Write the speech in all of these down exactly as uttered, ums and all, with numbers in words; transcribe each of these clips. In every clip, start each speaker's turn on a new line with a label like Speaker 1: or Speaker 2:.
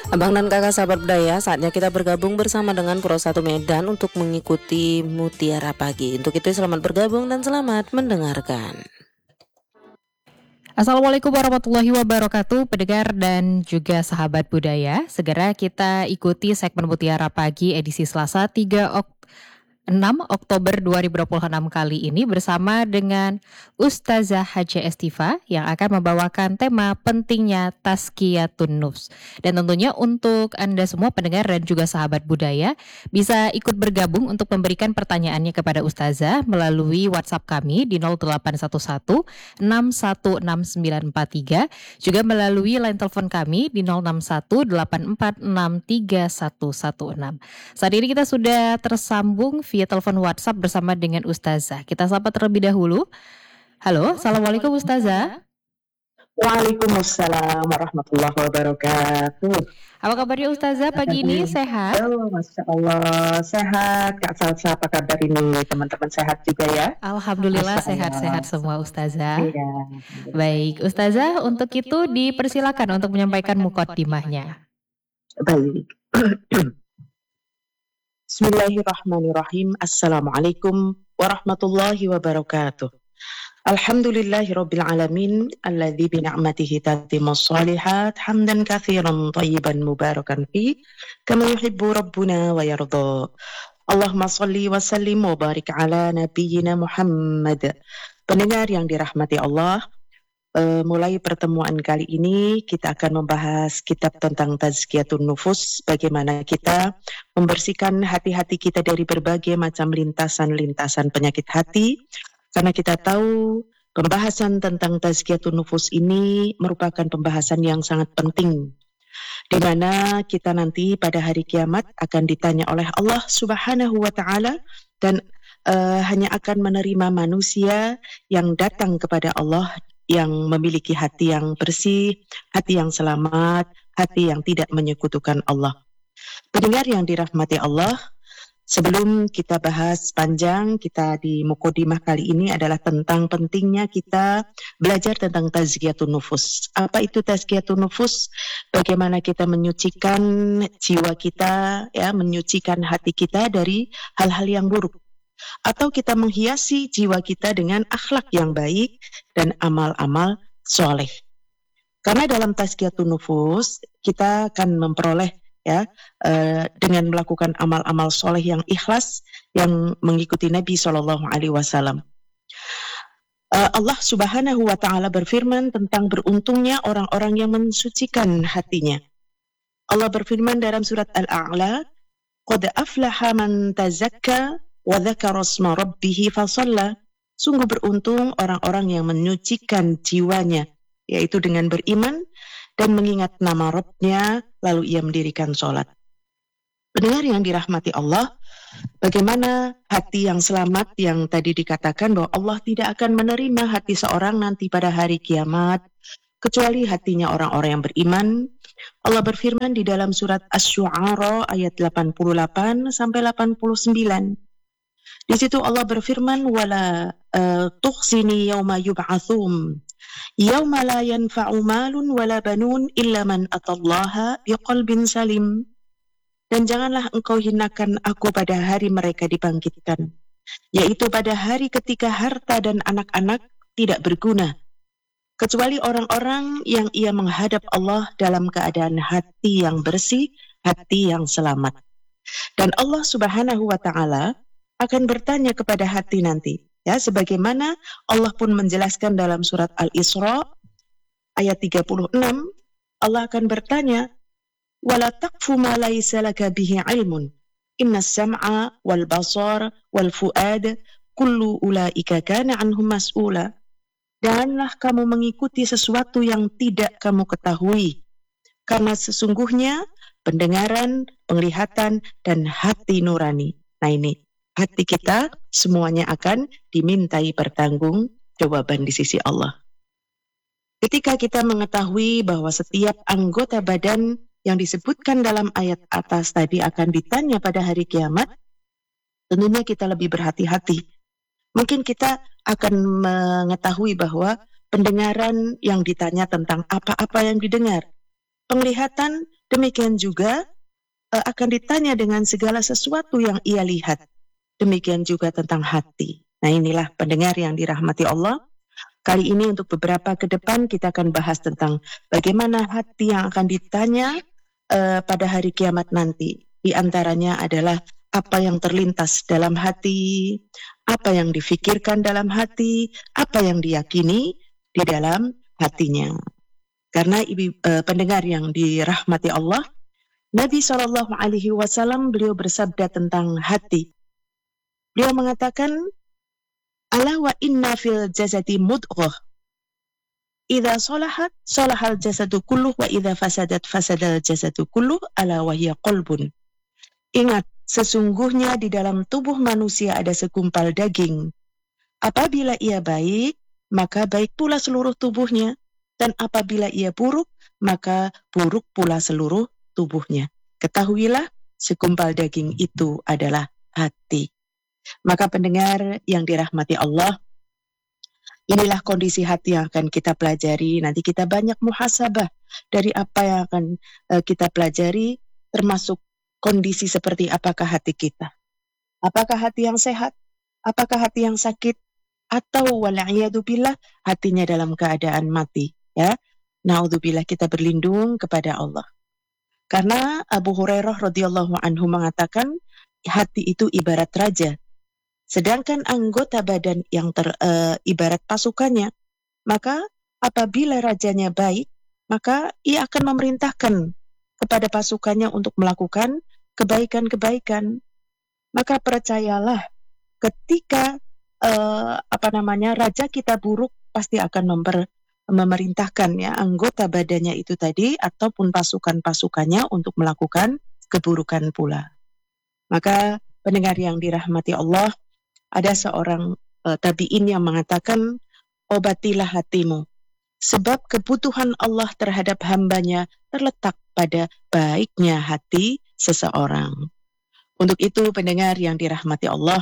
Speaker 1: Abang dan kakak sahabat budaya, saatnya kita bergabung bersama dengan Pro satu Medan untuk mengikuti Mutiara Pagi. Untuk itu selamat bergabung dan selamat mendengarkan.
Speaker 2: Assalamualaikum warahmatullahi wabarakatuh, pendengar dan juga sahabat budaya. Segera kita ikuti segmen Mutiara Pagi edisi Selasa tiga Ok- enam Oktober dua ribu dua puluh enam kali ini bersama dengan Ustazah Haja Estiva yang akan membawakan tema pentingnya Tazkiyatun Nufs. Dan tentunya untuk Anda semua pendengar dan juga sahabat budaya bisa ikut bergabung untuk memberikan pertanyaannya kepada Ustazah melalui WhatsApp kami di nol delapan satu satu enam satu enam sembilan empat tiga, juga melalui line telepon kami di nol enam satu delapan empat enam tiga satu satu enam. Saat ini kita sudah tersambung via telepon WhatsApp bersama dengan Ustazah. Kita sapa terlebih dahulu. Halo, Assalamualaikum Ustazah.
Speaker 3: Waalaikumsalam warahmatullahi wabarakatuh.
Speaker 2: Apa kabarnya Ustazah pagi ini? Sehat?
Speaker 3: Oh, Masya Allah, sehat. Kak Salsa, apa kabar ini? Teman-teman sehat juga ya?
Speaker 2: Alhamdulillah sehat-sehat semua Ustazah. Iya. Baik, Ustazah, untuk itu dipersilakan untuk menyampaikan muqaddimahnya.
Speaker 3: Baik. Bismillahirrahmanirrahim. Assalamualaikum warahmatullahi wabarakatuh. Alhamdulillahi rabbil alamin alladzi bi ni'matihi tatimmus shalihat hamdan katsiran thayyiban mubarakan fi kama yuhibbu rabbuna wa yarda. Allahumma shalli wa sallim wa barik ala nabiyyina Muhammad. Pendengar yang dirahmati Allah, Uh, mulai pertemuan kali ini kita akan membahas kitab tentang Tazkiyatun Nufus, bagaimana kita membersihkan hati-hati kita dari berbagai macam lintasan-lintasan penyakit hati, karena kita tahu pembahasan tentang Tazkiyatun Nufus ini merupakan pembahasan yang sangat penting, di mana kita nanti pada hari kiamat akan ditanya oleh Allah Subhanahu wa Ta'ala, dan uh, hanya akan menerima manusia yang datang kepada Allah yang memiliki hati yang bersih, hati yang selamat, hati yang tidak menyekutukan Allah. Pendengar yang dirahmati Allah, sebelum kita bahas panjang, kita di Muqaddimah kali ini adalah tentang pentingnya kita belajar tentang Tazkiyatun Nufus. Apa itu Tazkiyatun Nufus? Bagaimana kita menyucikan jiwa kita, ya, menyucikan hati kita dari hal-hal yang buruk. Atau kita menghiasi jiwa kita dengan akhlak yang baik dan amal-amal soleh. Karena dalam Tazkiyatun Nufus kita akan memperoleh, ya, uh, dengan melakukan amal-amal soleh yang ikhlas, yang mengikuti Nabi Shallallahu Alaihi Wasallam. Uh, Allah Subhanahu Wa Taala berfirman tentang beruntungnya orang-orang yang mensucikan hatinya. Allah berfirman dalam surat Al-A'la, "Qad aflaha man tazakka wa dzakara asma rabbih fasalla." Sungguh beruntung orang-orang yang menyucikan jiwanya, yaitu dengan beriman dan mengingat nama Rabb-nya, lalu ia mendirikan sholat. Pendengar yang dirahmati Allah, bagaimana hati yang selamat yang tadi dikatakan bahwa Allah tidak akan menerima hati seorang nanti pada hari kiamat, kecuali hatinya orang-orang yang beriman. Allah berfirman di dalam surat Asy-Syu'ara ayat delapan puluh delapan sampai delapan puluh sembilan. Di situ Allah berfirman, wala uh, tukhzini yauma yub'atsum yauma la yanfa'u malun wala banun illa man atallaha biqalbin salim. Dan janganlah engkau hinakan aku pada hari mereka dibangkitkan, yaitu pada hari ketika harta dan anak-anak tidak berguna, kecuali orang-orang yang ia menghadap Allah dalam keadaan hati yang bersih, hati yang selamat. Dan Allah Subhanahu wa Ta'ala akan bertanya kepada hati nanti, ya, sebagaimana Allah pun menjelaskan dalam surat Al-Isra ayat tiga puluh enam, Allah akan bertanya, wala taqfu ma laysa laka bihi ilmun innas sam'a wal basar wal fuad kullu ulaika kana anhum mas'ula. Janganlah kamu mengikuti sesuatu yang tidak kamu ketahui, karena sesungguhnya pendengaran, penglihatan, dan hati nurani. Nah, ini hati kita semuanya akan dimintai pertanggungjawaban di sisi Allah. Ketika kita mengetahui bahwa setiap anggota badan yang disebutkan dalam ayat atas tadi akan ditanya pada hari kiamat, tentunya kita lebih berhati-hati. Mungkin kita akan mengetahui bahwa pendengaran yang ditanya tentang apa-apa yang didengar, penglihatan Demikian juga uh, akan ditanya dengan segala sesuatu yang ia lihat. Demikian juga tentang hati. Nah, inilah pendengar yang dirahmati Allah. Kali ini untuk beberapa ke depan kita akan bahas tentang bagaimana hati yang akan ditanya uh, pada hari kiamat nanti. Di antaranya adalah apa yang terlintas dalam hati, apa yang difikirkan dalam hati, apa yang diyakini di dalam hatinya. Karena ibu uh, pendengar yang dirahmati Allah, Nabi shallallahu alaihi wasallam beliau bersabda tentang hati. Beliau mengatakan, ala wa inna fil jasadi mudghah. Idza salahat salahal jasadu kulluh wa idza fasadat fasadal jasadu kulluh ala wa hiya qalbun. Ingat, sesungguhnya di dalam tubuh manusia ada segumpal daging. Apabila ia baik, maka baik pula seluruh tubuhnya. Dan apabila ia buruk, maka buruk pula seluruh tubuhnya. Ketahuilah, segumpal daging itu adalah hati. Maka pendengar yang dirahmati Allah, inilah kondisi hati yang akan kita pelajari. Nanti kita banyak muhasabah dari apa yang akan uh, kita pelajari, termasuk kondisi seperti apakah hati kita. Apakah hati yang sehat? Apakah hati yang sakit? Atau wal'iyadzubillah, hatinya dalam keadaan mati. Ya, naudzubillah, kita berlindung kepada Allah. Karena Abu Hurairah radhiyallahu anhu mengatakan, hati itu ibarat raja. Sedangkan anggota badan yang ter, uh, ibarat pasukannya, maka apabila rajanya baik, maka ia akan memerintahkan kepada pasukannya untuk melakukan kebaikan-kebaikan. Maka percayalah, ketika uh, apa namanya raja kita buruk, pasti akan memper, memerintahkan ya anggota badannya itu tadi ataupun pasukan-pasukannya untuk melakukan keburukan pula. Maka pendengar yang dirahmati Allah, ada seorang uh, tabi'in yang mengatakan, obatilah hatimu, sebab kebutuhan Allah terhadap hambanya terletak pada baiknya hati seseorang. Untuk itu pendengar yang dirahmati Allah,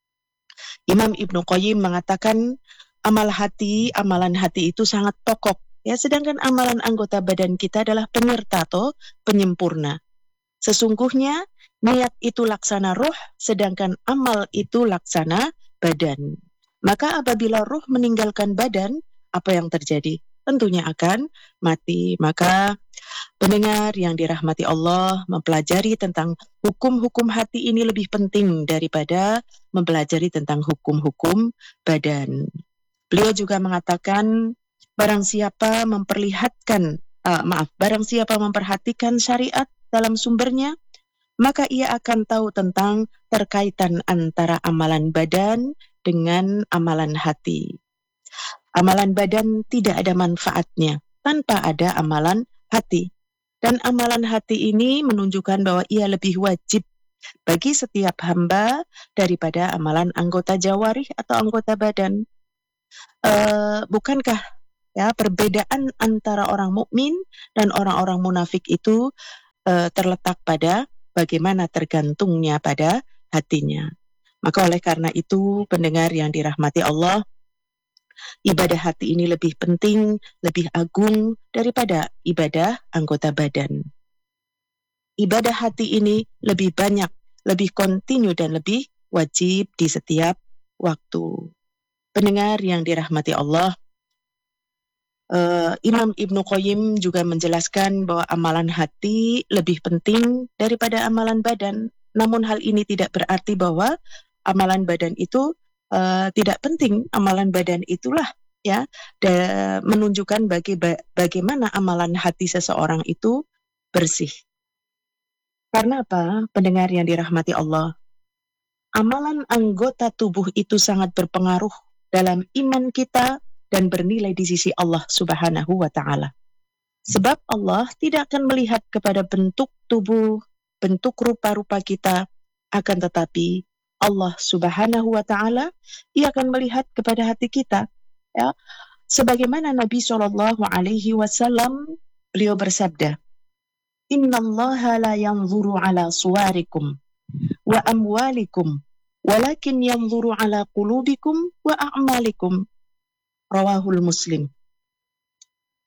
Speaker 3: Imam Ibnu Qayyim mengatakan, amal hati, amalan hati itu sangat pokok. Ya, sedangkan amalan anggota badan kita adalah penyerta atau penyempurna. Sesungguhnya niat itu laksana roh, sedangkan amal itu laksana badan. Maka apabila roh meninggalkan badan, apa yang terjadi? Tentunya akan mati. Maka pendengar yang dirahmati Allah, mempelajari tentang hukum-hukum hati ini lebih penting daripada mempelajari tentang hukum-hukum badan. Beliau juga mengatakan, barang siapa memperlihatkan, uh, maaf, barang siapa memperhatikan syariat dalam sumbernya, maka ia akan tahu tentang terkaitan antara amalan badan dengan amalan hati. Amalan badan tidak ada manfaatnya tanpa ada amalan hati. Dan amalan hati ini menunjukkan bahwa ia lebih wajib bagi setiap hamba daripada amalan anggota jawarih atau anggota badan. Uh, bukankah ya perbedaan antara orang mukmin dan orang-orang munafik itu uh, terletak pada bagaimana tergantungnya pada hatinya. Maka oleh karena itu, pendengar yang dirahmati Allah, ibadah hati ini lebih penting, lebih agung daripada ibadah anggota badan. Ibadah hati ini lebih banyak, lebih kontinu dan lebih wajib di setiap waktu. Pendengar yang dirahmati Allah, uh, Imam Ibnu Qayyim juga menjelaskan bahwa amalan hati lebih penting daripada amalan badan. Namun hal ini tidak berarti bahwa amalan badan itu uh, tidak penting. Amalan badan itulah ya da, menunjukkan bagi, ba, bagaimana amalan hati seseorang itu bersih. Karena apa? Pendengar yang dirahmati Allah, amalan anggota tubuh itu sangat berpengaruh dalam iman kita dan bernilai di sisi Allah Subhanahu wa Ta'ala. Sebab Allah tidak akan melihat kepada bentuk tubuh, bentuk rupa-rupa kita, akan tetapi Allah Subhanahu wa Ta'ala, ia akan melihat kepada hati kita. Ya, sebagaimana Nabi shallallahu alaihi wasallam beliau bersabda, Innallaha la yanzuru ala suwarikum wa amwalikum walakin yanzuru ala qulubikum wa a'malikum. Rawahul Muslim.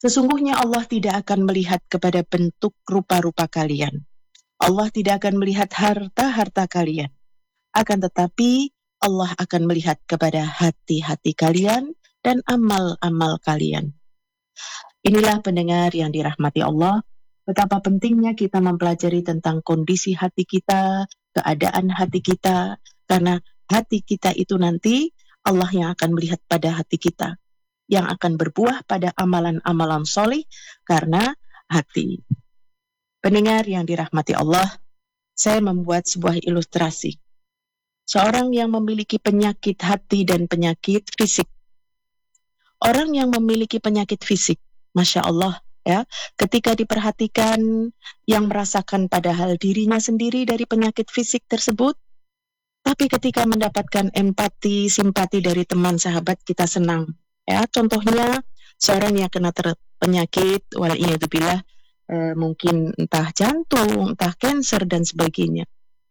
Speaker 3: Sesungguhnya Allah tidak akan melihat kepada bentuk rupa-rupa kalian. Allah tidak akan melihat harta-harta kalian. Akan tetapi Allah akan melihat kepada hati-hati kalian dan amal-amal kalian. Inilah pendengar yang dirahmati Allah, betapa pentingnya kita mempelajari tentang kondisi hati kita, keadaan hati kita, karena hati kita itu nanti Allah yang akan melihat pada hati kita, yang akan berbuah pada amalan-amalan soleh karena hati. Pendengar yang dirahmati Allah, saya membuat sebuah ilustrasi. Seorang yang memiliki penyakit hati dan penyakit fisik. Orang yang memiliki penyakit fisik, Masya Allah, ya, ketika diperhatikan yang merasakan padahal dirinya sendiri dari penyakit fisik tersebut, tapi ketika mendapatkan empati, simpati dari teman sahabat, kita senang. Ya, contohnya seorang yang kena ter- penyakit, waliyadzubillah, eh, mungkin entah jantung, entah kanker dan sebagainya.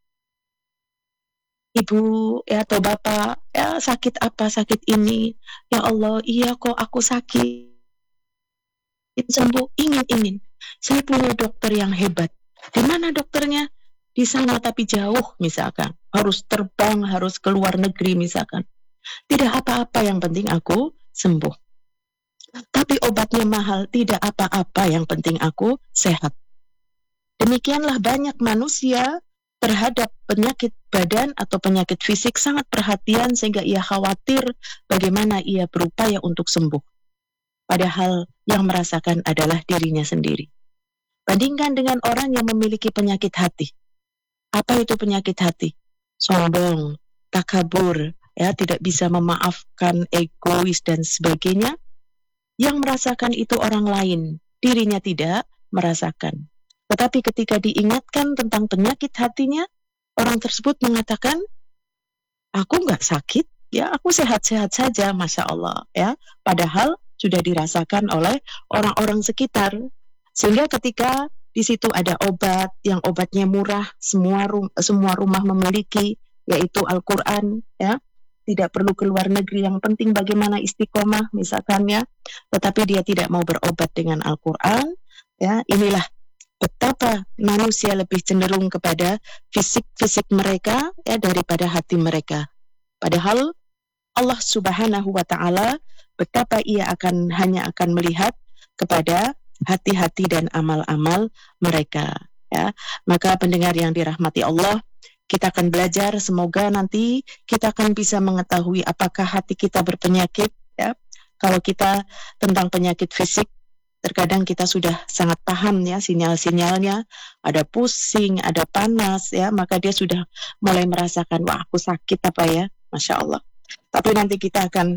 Speaker 3: Ibu ya atau bapak, ya sakit apa, sakit ini. Ya Allah, iya kok aku sakit. Sembuh, ingin, ingin. Saya punya dokter yang hebat. Di mana dokternya? Di sana tapi jauh misalkan. Harus terbang, harus keluar negeri misalkan. Tidak apa-apa, yang penting aku sembuh. Tapi obatnya mahal, tidak apa-apa, yang penting aku sehat. Demikianlah banyak manusia terhadap penyakit badan atau penyakit fisik sangat perhatian sehingga ia khawatir bagaimana ia berupaya untuk sembuh. Padahal yang merasakan adalah dirinya sendiri. Bandingkan dengan orang yang memiliki penyakit hati. Apa itu penyakit hati? Sombong, takabur, ya, tidak bisa memaafkan, egois dan sebagainya. Yang merasakan itu orang lain, dirinya tidak merasakan. Tetapi ketika diingatkan tentang penyakit hatinya, orang tersebut mengatakan, aku nggak sakit, ya aku sehat-sehat saja, Masya Allah. Ya, padahal sudah dirasakan oleh orang-orang sekitar. Sehingga ketika di situ ada obat, yang obatnya murah, semua rum- semua rumah memiliki, yaitu Al-Quran, ya. Tidak perlu keluar negeri, yang penting bagaimana istiqomah misalkan, ya. Tetapi dia tidak mau berobat dengan Al-Quran, ya. Inilah betapa manusia lebih cenderung kepada fisik-fisik mereka, ya, daripada hati mereka. Padahal Allah Subhanahu wa Ta'ala betapa ia akan hanya akan melihat kepada hati-hati dan amal-amal mereka, ya. Maka pendengar yang dirahmati Allah, kita akan belajar, semoga nanti kita akan bisa mengetahui apakah hati kita berpenyakit, ya. Kalau kita tentang penyakit fisik, terkadang kita sudah sangat paham, ya, sinyal-sinyalnya, ada pusing, ada panas, ya, maka dia sudah mulai merasakan, wah aku sakit apa ya, Masya Allah. Tapi nanti kita akan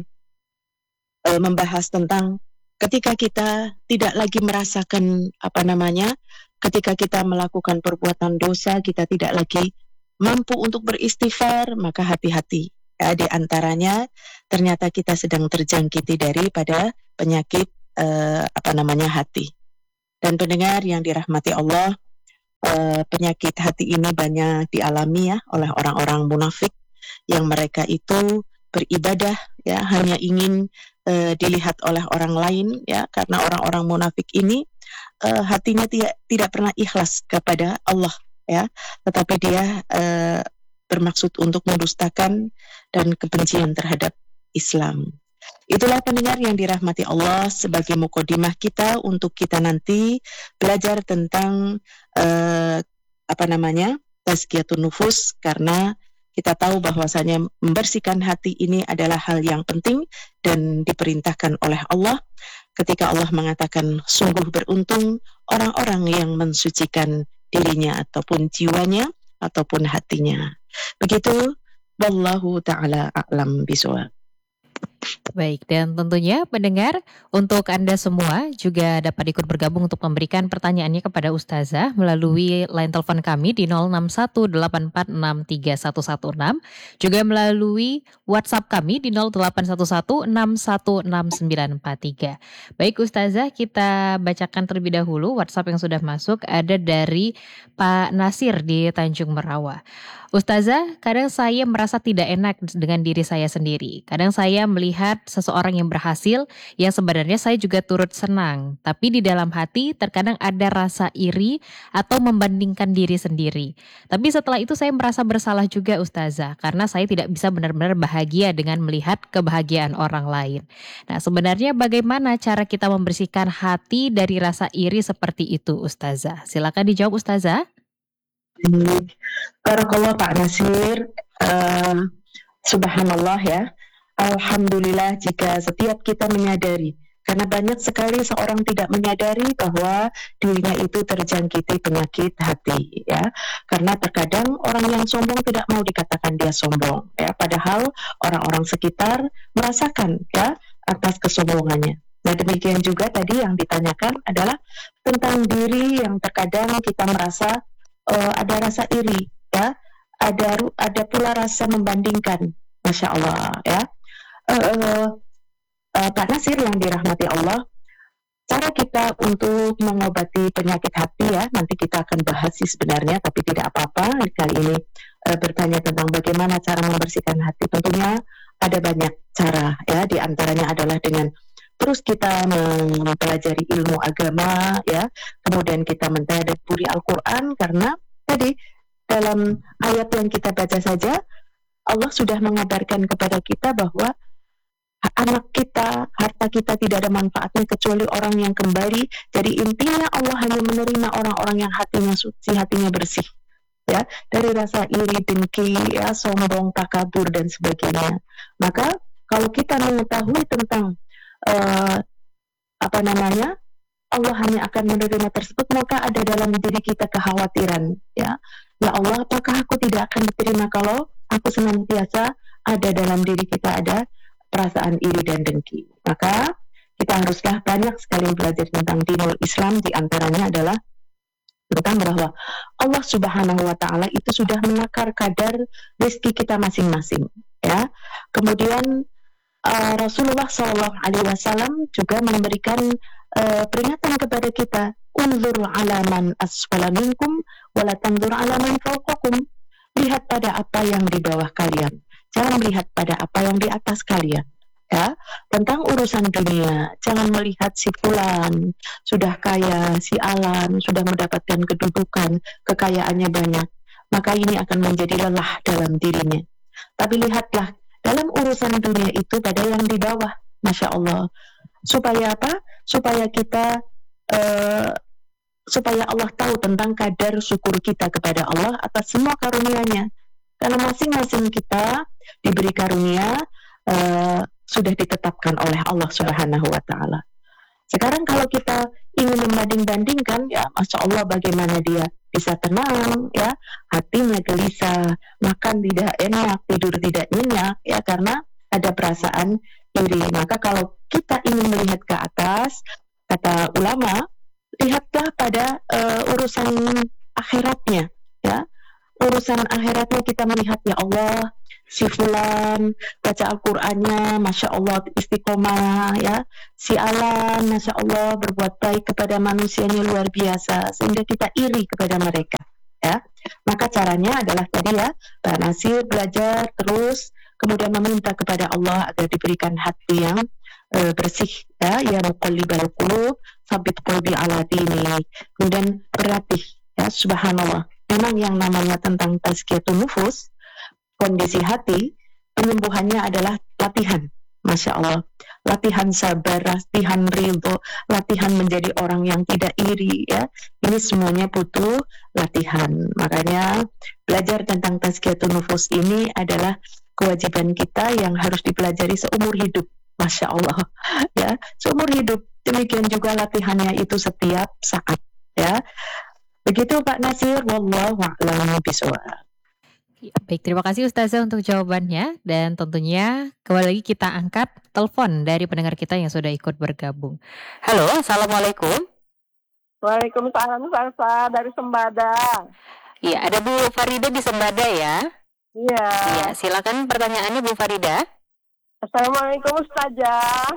Speaker 3: e, membahas tentang ketika kita tidak lagi merasakan apa namanya, ketika kita melakukan perbuatan dosa, kita tidak lagi mampu untuk beristighfar, maka hati-hati. Ya, di antaranya ternyata kita sedang terjangkiti daripada penyakit eh, apa namanya hati. Dan pendengar yang dirahmati Allah, eh, penyakit hati ini banyak dialami, ya, oleh orang-orang munafik yang mereka itu beribadah, ya, hanya ingin eh, dilihat oleh orang lain, ya, karena orang-orang munafik ini eh, hatinya tidak tidak pernah ikhlas kepada Allah, ya, tetapi dia eh, bermaksud untuk mendustakan dan kebencian terhadap Islam. Itulah pendengar yang dirahmati Allah sebagai mukadimah kita untuk kita nanti belajar tentang eh, apa namanya tazkiyatun nufus, karena kita tahu bahwasanya membersihkan hati ini adalah hal yang penting dan diperintahkan oleh Allah ketika Allah mengatakan sungguh beruntung orang-orang yang mensucikan dirinya ataupun jiwanya ataupun hatinya. Begitu, wallahu ta'ala a'lam bishawab.
Speaker 2: Baik, dan tentunya pendengar, untuk Anda semua juga dapat ikut bergabung untuk memberikan pertanyaannya kepada Ustazah melalui line telepon kami di nol enam satu delapan empat enam tiga satu satu enam, juga melalui WhatsApp kami di nol delapan satu satu enam satu enam sembilan empat tiga. Baik Ustazah, kita bacakan terlebih dahulu WhatsApp yang sudah masuk, ada dari Pak Nasir di Tanjung Merawa. Ustazah, kadang saya merasa tidak enak dengan diri saya sendiri. Kadang saya melihat seseorang yang berhasil, yang sebenarnya saya juga turut senang. Tapi di dalam hati terkadang ada rasa iri atau membandingkan diri sendiri. Tapi setelah itu saya merasa bersalah juga Ustazah, karena saya tidak bisa benar-benar bahagia dengan melihat kebahagiaan orang lain. Nah, sebenarnya bagaimana cara kita membersihkan hati dari rasa iri seperti itu Ustazah? Silakan dijawab Ustazah.
Speaker 3: Baik. Barakallah Pak Nasir. Eh, Subhanallah ya. Alhamdulillah jika setiap kita menyadari, karena banyak sekali seorang tidak menyadari bahwa dirinya itu terjangkiti penyakit hati ya. Karena terkadang orang yang sombong tidak mau dikatakan dia sombong ya, padahal orang-orang sekitar merasakan ya atas kesombongannya. Nah, demikian juga tadi yang ditanyakan adalah tentang diri yang terkadang kita merasa uh, ada rasa iri ya, ada ada pula rasa membandingkan, masya Allah ya. Uh, uh, uh, Pak Nasir yang dirahmati Allah, cara kita untuk mengobati penyakit hati ya, nanti kita akan bahas sih sebenarnya, tapi tidak apa-apa kali ini uh, bertanya tentang bagaimana cara membersihkan hati. Tentunya ada banyak cara ya, diantaranya adalah dengan terus kita mempelajari ilmu agama ya, kemudian kita mentadabburi Al-Quran, karena tadi dalam ayat yang kita baca saja Allah sudah mengabarkan kepada kita bahwa anak kita, harta kita tidak ada manfaatnya kecuali orang yang kembali. Jadi intinya Allah hanya menerima orang-orang yang hatinya suci, hatinya bersih ya, dari rasa iri, dengki ya, sombong, takabur dan sebagainya. Maka kalau kita mengetahui tentang uh, apa namanya, Allah hanya akan menerima tersebut, maka ada dalam diri kita kekhawatiran ya. Ya Allah, apakah aku tidak akan diterima kalau aku senantiasa ada dalam diri kita ada perasaan iri dan dengki. Maka kita haruslah banyak sekali belajar tentang dinul Islam, di antaranya adalah tentang bahwa Allah Subhanahu wa taala itu sudah menakar kadar rezeki kita masing-masing ya. Kemudian uh, Rasulullah shallallahu alaihi wasallam juga memberikan uh, peringatan kepada kita, unzur ala man asfala minkum wala tanzur ala man fawqakum. Lihat pada apa yang di bawah kalian, jangan melihat pada apa yang di atas kalian ya. Tentang urusan dunia, jangan melihat si fulan sudah kaya, si alan sudah mendapatkan kedudukan, kekayaannya banyak, maka ini akan menjadi lelah dalam dirinya. Tapi lihatlah dalam urusan dunia itu pada yang di bawah, masya Allah. Supaya apa? Supaya kita uh, supaya Allah tahu tentang kadar syukur kita kepada Allah atas semua karunia-Nya. Karena masing-masing kita diberi karunia uh, sudah ditetapkan oleh Allah Subhanahu wa taala. Sekarang kalau kita ingin membanding-bandingkan ya, masya Allah bagaimana dia bisa tenang ya, hatinya gelisah, makan tidak enak, tidur tidak nyenyak ya, karena ada perasaan iri. Maka kalau kita ingin melihat ke atas, kata ulama, lihatlah pada uh, urusan akhiratnya ya. Urusan akhiratnya kita melihat, ya Allah, si fulan baca Al-Qur'annya masya Allah istiqomah ya, si alan masya Allah berbuat baik kepada manusianya luar biasa, sehingga kita iri kepada mereka ya. Maka caranya adalah tadi ya, Pak Nasir belajar terus, kemudian meminta kepada Allah agar diberikan hati yang Uh, bersih ya, ya muqallibal qulub sabit qalbi ala dinik. Kemudian berlatih ya, subhanallah. Memang yang namanya tentang tazkiyatun nufus, kondisi hati, penyembuhannya adalah latihan, masya Allah. Latihan sabar, latihan ridho, latihan menjadi orang yang tidak iri ya. Ini semuanya butuh latihan. Makanya belajar tentang tazkiyatun nufus ini adalah kewajiban kita yang harus dipelajari seumur hidup. Masya Allah ya, seumur hidup. Demikian juga latihannya itu setiap saat ya. Begitu Pak Nasir, wallahu a'lam bishawab.
Speaker 2: Baik, terima kasih Ustazah untuk jawabannya. Dan tentunya kembali lagi kita angkat telepon dari pendengar kita yang sudah ikut bergabung. Halo, assalamualaikum.
Speaker 4: Waalaikumsalam, Salsa dari Sembada.
Speaker 2: Iya, ada Bu Farida di Sembada ya.
Speaker 4: Iya.
Speaker 2: Iya, silakan pertanyaannya Bu Farida.
Speaker 4: Assalamualaikum Ustazah.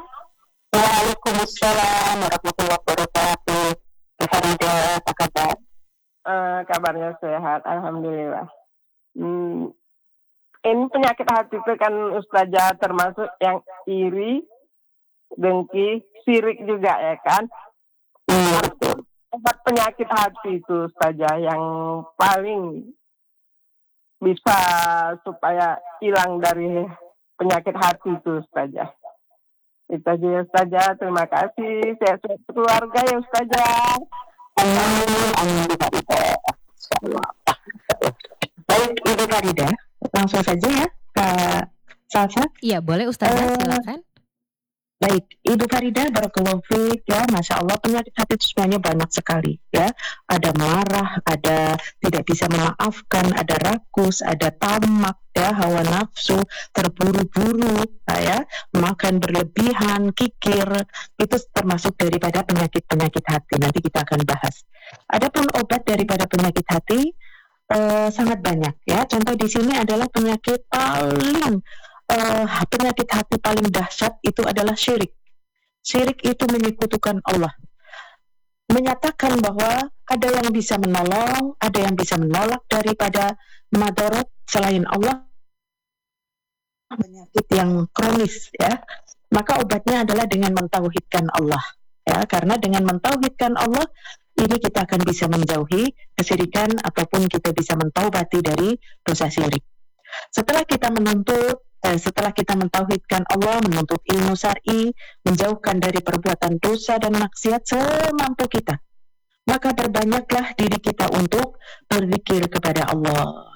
Speaker 3: Waalaikumsalam warahmatullahi wabarakatuh. Bu Farida, apa kabar?
Speaker 4: Uh, kabarnya sehat, alhamdulillah. Hmm, ini penyakit hati itu kan Ustazah termasuk yang iri, dengki, sirik juga ya kan?
Speaker 3: Hmm.
Speaker 4: Obat penyakit hati itu Ustazah yang paling bisa supaya hilang dari penyakit hati itu Ustazah. Itu aja ya Ustazah, terima kasih. Sehat-sehat keluarga ya Ustazah.
Speaker 3: Amin, amin, Farida. Insyaallah. Baik, Ibu Farida, langsung saja ya, Kak Salsa.
Speaker 2: Iya, boleh Ustazah,
Speaker 3: Eh,
Speaker 2: silakan.
Speaker 3: Baik, Ibu Farida, barakallahu fiik ya, Masya Allah penyakit hati itu sebenarnya banyak sekali ya. Ada marah, ada tidak bisa memaafkan, ada rakus, ada tamak ya, hawa nafsu, terburu-buru ya, makan berlebihan, kikir, itu termasuk daripada penyakit-penyakit hati. Nanti kita akan bahas. Adapun obat daripada penyakit hati eh, sangat banyak ya. Contoh di sini adalah penyakit paling Uh, penyakit hati paling dahsyat itu adalah syirik. Syirik itu menyekutukan Allah. Menyatakan bahwa ada yang bisa menolong, ada yang bisa menolak daripada madarat selain Allah. Penyakit yang kronis ya. Maka obatnya adalah dengan mentauhidkan Allah. Ya, karena dengan mentauhidkan Allah ini kita akan bisa menjauhi kesyirikan ataupun kita bisa mentaubati dari dosa syirik. Setelah kita menuntut Eh, setelah kita mentauhidkan Allah, menuntut ilmu syar'i, menjauhkan dari perbuatan dosa dan maksiat semampu kita, maka perbanyaklah diri kita untuk berzikir kepada Allah.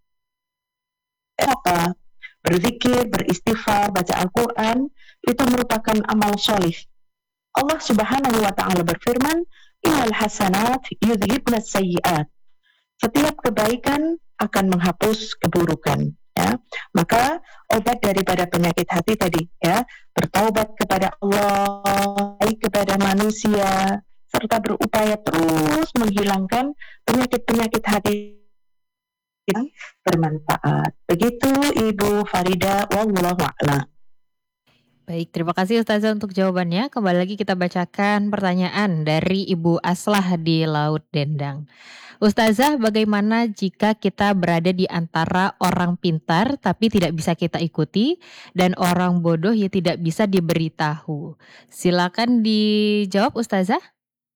Speaker 3: Apa? Berzikir, beristighfar, baca Al-Quran, itu merupakan amal solih. Allah Subhanahu wa Ta'ala berfirman, Innal hasanat yudhibna sayyiat. Setiap kebaikan akan menghapus keburukan. Ya, maka obat daripada penyakit hati tadi ya, bertaubat kepada Allah, baik kepada manusia, serta berupaya terus menghilangkan penyakit-penyakit hati yang bermanfaat. Begitu Ibu Farida, wallahu a'lam.
Speaker 2: Baik, terima kasih Ustazah untuk jawabannya. Kembali lagi kita bacakan pertanyaan dari Ibu Aslah di Laut Dendang. Ustazah, bagaimana jika kita berada di antara orang pintar tapi tidak bisa kita ikuti dan orang bodoh yang tidak bisa diberitahu? Silakan dijawab Ustazah.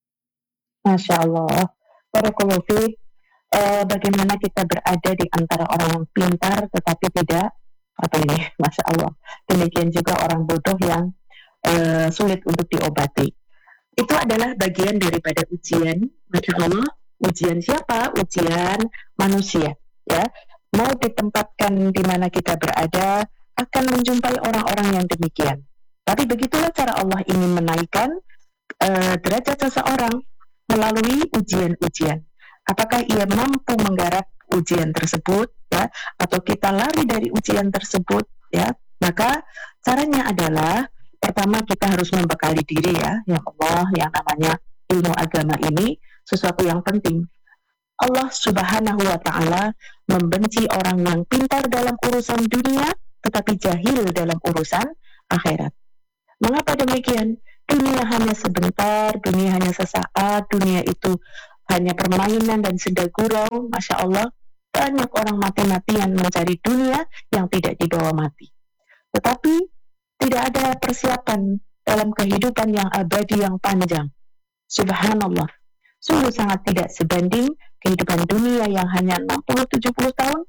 Speaker 3: Masya Allah. Barakallahu fiik. Eh, bagaimana kita berada di antara orang yang pintar tetapi tidak apa ini, Masya Allah. Demikian juga orang bodoh yang eh, sulit untuk diobati. Itu adalah bagian daripada ujian, Masya Allah. Ujian siapa? Ujian manusia. Ya, mau ditempatkan di mana kita berada, akan menjumpai orang-orang yang demikian. Tapi begitulah cara Allah ingin menaikkan uh, derajat seseorang melalui ujian-ujian. Apakah ia mampu menggarap ujian tersebut, ya, atau kita lari dari ujian tersebut, ya? Maka caranya adalah pertama kita harus membekali diri ya, ya Allah, yang namanya ilmu agama ini sesuatu yang penting. Allah Subhanahu wa Ta'ala membenci orang yang pintar dalam urusan dunia tetapi jahil dalam urusan akhirat. Mengapa demikian? Dunia hanya sebentar, dunia hanya sesaat, dunia itu hanya permainan dan senda gurau. Masya Allah, banyak orang mati-matian mencari dunia yang tidak dibawa mati. Tetapi tidak ada persiapan dalam kehidupan yang abadi yang panjang. Subhanallah, sungguh sangat tidak sebanding kehidupan dunia yang hanya enam puluh tujuh puluh tahun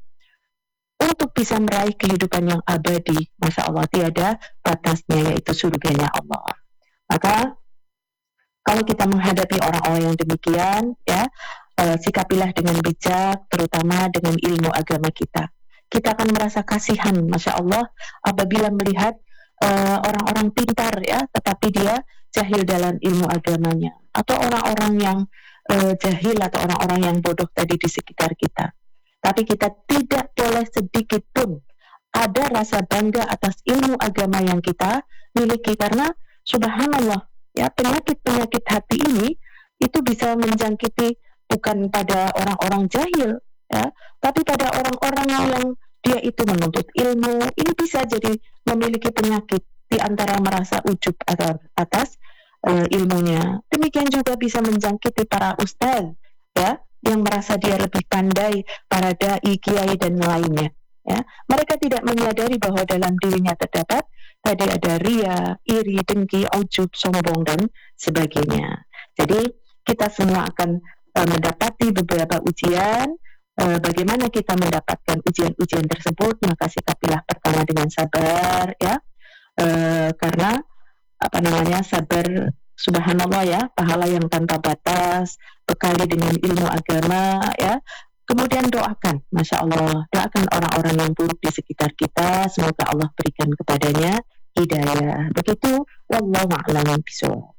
Speaker 3: untuk bisa meraih kehidupan yang abadi. Masya Allah, tiada batasnya, yaitu surganya Allah. Maka kalau kita menghadapi orang-orang yang demikian, ya, eh, sikapilah dengan bijak, terutama dengan ilmu agama kita. Kita akan merasa kasihan, Masya Allah, apabila melihat eh, orang-orang pintar, ya, tetapi dia jahil dalam ilmu agamanya, atau orang-orang yang uh, jahil atau orang-orang yang bodoh tadi di sekitar kita. Tapi kita tidak boleh sedikit pun ada rasa bangga atas ilmu agama yang kita miliki, karena subhanallah, ya, penyakit-penyakit hati ini itu bisa menjangkiti bukan pada orang-orang jahil, ya, tapi pada orang-orang yang dia itu menuntut ilmu. Ini bisa jadi memiliki penyakit di antara merasa ujub atas, atas uh, ilmunya. Demikian juga bisa menjangkiti para ustaz, ya, yang merasa dia lebih pandai, para dai, kiai dan lainnya. Ya, mereka tidak menyadari bahwa dalam dirinya terdapat tadi ada ria, iri, dengki, ujub, sombong dan sebagainya. Jadi kita semua akan uh, mendapati beberapa ujian. Uh, bagaimana kita mendapatkan ujian-ujian tersebut? Maka sikapilah pertama dengan sabar, ya, uh, karena apa namanya sabar. Subhanallah ya, pahala yang tanpa batas, bekali dengan ilmu agama ya. Kemudian doakan, Masya Allah, doakan orang-orang yang buruk di sekitar kita, semoga Allah berikan kepadanya hidayah. Begitu, wallahu a'lam bishawab.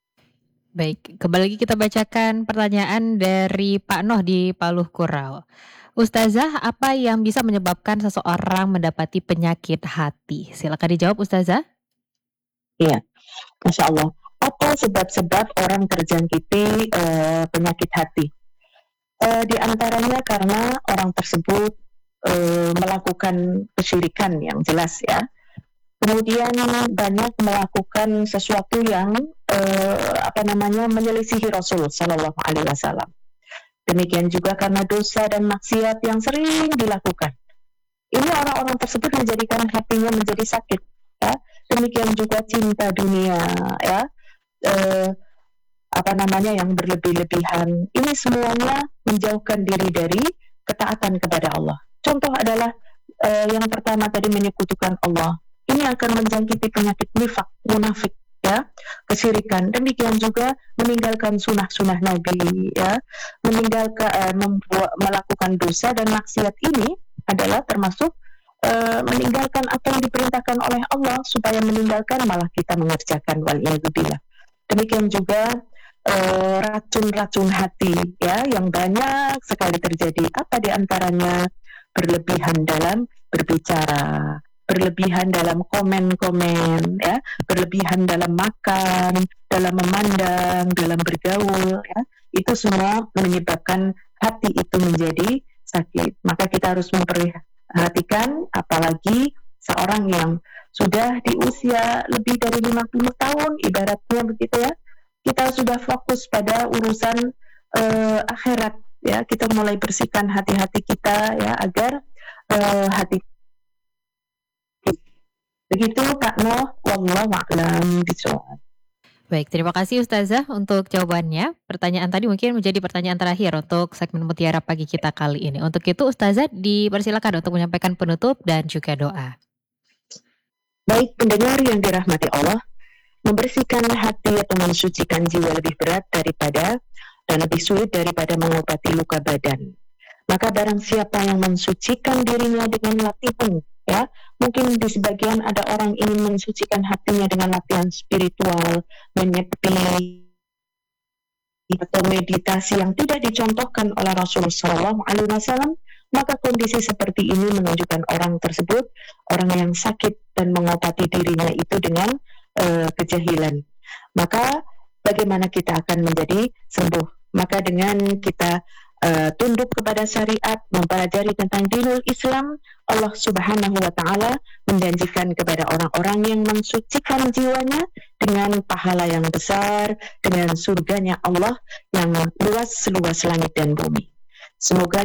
Speaker 2: Baik, kembali lagi kita bacakan pertanyaan dari Pak Noh di Paluh Kurau. Ustazah, apa yang bisa menyebabkan seseorang mendapati penyakit hati? Silakan dijawab, Ustazah.
Speaker 3: Iya, Masya Allah. Apa sebab-sebab orang terjangkiti uh, penyakit hati? Uh, di antaranya karena orang tersebut uh, melakukan kesyirikan yang jelas ya. Kemudian banyak melakukan sesuatu yang uh, apa namanya menyelisihi Rasul Sallallahu Alaihi Wasallam. Demikian juga karena dosa dan maksiat yang sering dilakukan. Ini orang-orang tersebut menjadikan hatinya menjadi sakit. Ya. Demikian juga cinta dunia, ya. Uh, apa namanya yang berlebih-lebihan. Ini semuanya menjauhkan diri dari ketaatan kepada Allah. Contoh adalah uh, yang pertama tadi menyekutukan Allah. Ini akan menjangkiti penyakit nifak, munafik, ya, kesyirikan. Demikian juga meninggalkan sunnah-sunnah Nabi, ya, meninggalkan uh, membuat, melakukan dosa dan maksiat ini adalah termasuk uh, meninggalkan apa yang diperintahkan oleh Allah, supaya meninggalkan malah kita mengerjakan, waliyadzubillah. Demikian juga uh, racun-racun hati ya yang banyak sekali terjadi. Apa di antaranya? Berlebihan dalam berbicara, berlebihan dalam komen-komen ya, berlebihan dalam makan, dalam memandang, dalam bergaul ya. Itu semua menyebabkan hati itu menjadi sakit. Maka kita harus memperhatikan, apalagi seorang yang sudah di usia lebih dari lima puluh tahun, ibaratnya begitu ya, kita sudah fokus pada urusan uh, akhirat ya, kita mulai bersihkan hati-hati kita ya, agar uh, hati begitu Kak Noh, wallahu a'lam bishawab.
Speaker 2: Baik, terima kasih Ustazah untuk jawabannya. Pertanyaan tadi mungkin menjadi pertanyaan terakhir untuk segmen Mutiara Pagi kita kali ini. Untuk itu Ustazah dipersilakan untuk menyampaikan penutup dan juga doa.
Speaker 3: Baik pendengar yang dirahmati Allah, membersihkan hati atau mensucikan jiwa lebih berat daripada dan lebih sulit daripada mengobati luka badan. Maka barang siapa yang mensucikan dirinya dengan latihan, ya, mungkin di sebagian ada orang ingin mensucikan hatinya dengan latihan spiritual, menyepi atau meditasi yang tidak dicontohkan oleh Rasulullah shallallahu alaihi wasallam. Maka kondisi seperti ini menunjukkan orang tersebut orang yang sakit dan mengobati dirinya itu dengan uh, kejahilan. Maka bagaimana kita akan menjadi sembuh? Maka dengan kita uh, tunduk kepada syariat, mempelajari tentang dinul Islam, Allah Subhanahu wa Ta'ala menjanjikan kepada orang-orang yang mensucikan jiwanya dengan pahala yang besar, dengan surganya Allah yang luas seluas langit dan bumi. Semoga